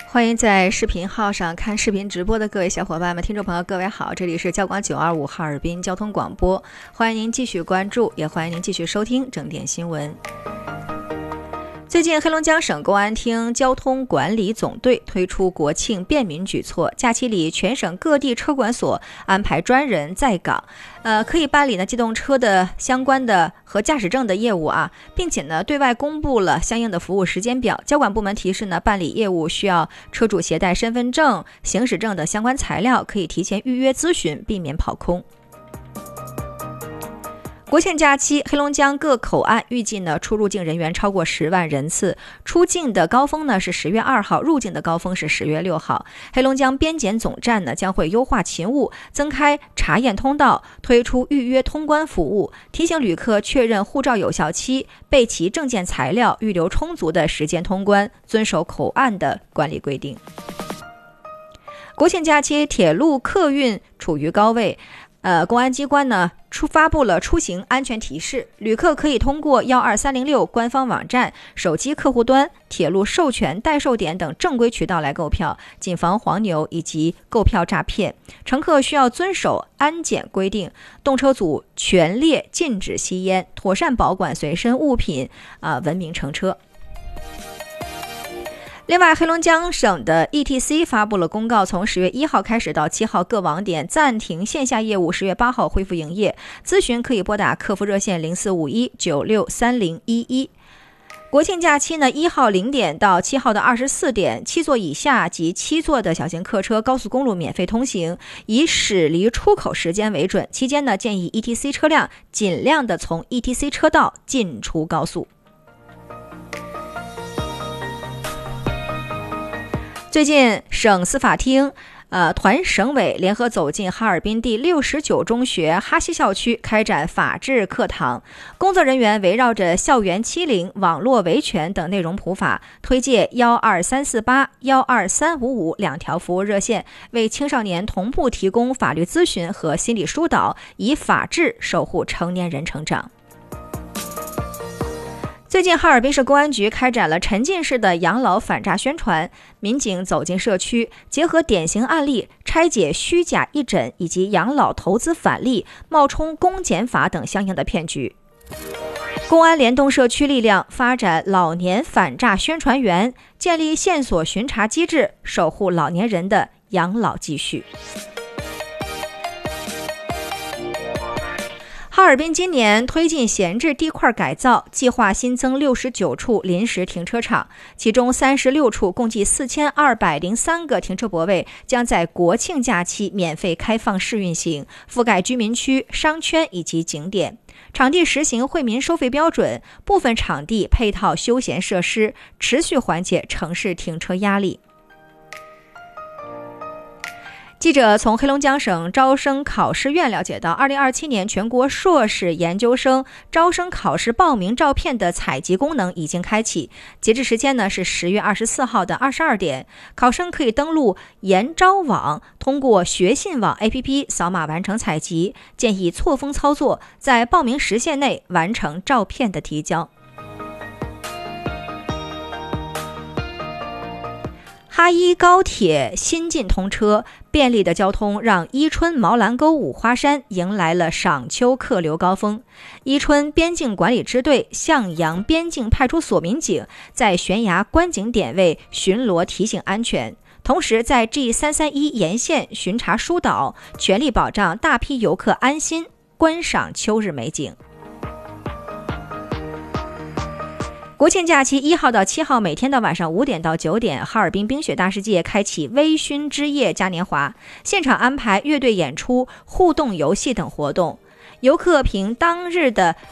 欢迎在视频号上看视频直播的各位小伙伴们、听众朋友，各位好，这里是交广925哈尔滨交通广播，欢迎您继续关注，也欢迎您继续收听整点新闻。最近，黑龙江省公安厅交通管理总队推出国庆便民举措，假期里全省各地车管所安排专人在岗，可以办理机动车的相关的和驾驶证的业务啊，并且对外公布了相应的服务时间表。交管部门提示办理业务需要车主携带身份证、行驶证等相关材料，可以提前预约咨询，避免跑空。国庆假期，黑龙江各口岸预计出入境人员超过10万人次，出境的高峰是10月2号，入境的高峰是10月6号。黑龙江边检总站将会优化勤务，增开查验通道，推出预约通关服务，提醒旅客确认护照有效期，备齐证件材料，预留充足的时间通关，遵守口岸的管理规定。国庆假期，铁路客运处于高位。公安机关发布了出行安全提示，旅客可以通过12306官方网站、手机客户端、铁路授权代售点等正规渠道来购票，谨防黄牛以及购票诈骗。乘客需要遵守安检规定，动车组全列禁止吸烟，妥善保管随身物品，文明乘车。另外，黑龙江省的 ETC 发布了公告，从10月1号开始到7号，各网点暂停线下业务，10月8号恢复营业。咨询可以拨打客服热线0451963011。国庆假期1号0点到7号的24点，7座以下及7座的小型客车高速公路免费通行，以驶离出口时间为准。期间建议 ETC 车辆尽量的从 ETC 车道进出高速。最近，省司法厅、团省委联合走进哈尔滨第69中学哈西校区，开展法治课堂。工作人员围绕着校园欺凌、网络维权等内容普法，推介12348、12355两条服务热线，为青少年同步提供法律咨询和心理疏导，以法治守护成年人成长。最近，哈尔滨市公安局开展了沉浸式的养老反诈宣传，民警走进社区，结合典型案例，拆解虚假义诊以及养老投资返利、冒充公检法等相应的骗局。公安联动社区力量，发展老年反诈宣传员，建立线索巡查机制，守护老年人的养老积蓄。哈尔滨今年推进闲置地块改造，计划新增69处临时停车场，其中36处共计4203个停车泊位将在国庆假期免费开放试运行，覆盖居民区、商圈以及景点。场地实行惠民收费标准，部分场地配套休闲设施，持续缓解城市停车压力。记者从黑龙江省招生考试院了解到，2027年全国硕士研究生招生考试报名照片的采集功能已经开启，截至时间是10月24号的22点。考生可以登录研招网，通过学信网 APP 扫码完成采集，建议错峰操作，在报名时限内完成照片的提交。哈伊高铁新进通车，便利的交通让伊春毛兰沟五花山迎来了赏秋客流高峰。伊春边境管理支队向阳边境派出所民警在悬崖观景点位巡逻提醒安全，同时在 G331 沿线巡查疏导，全力保障大批游客安心观赏秋日美景。国庆假期1号到7号，每天的晚上5点到9点，哈尔滨冰雪大世界开启微醺之夜嘉年华，现场安排乐队演出、互动游戏等活动。游客凭当日的